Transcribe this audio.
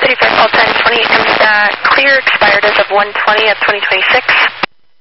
35 call time 20 MSAT, clear, expired as of 1/20 of 2026.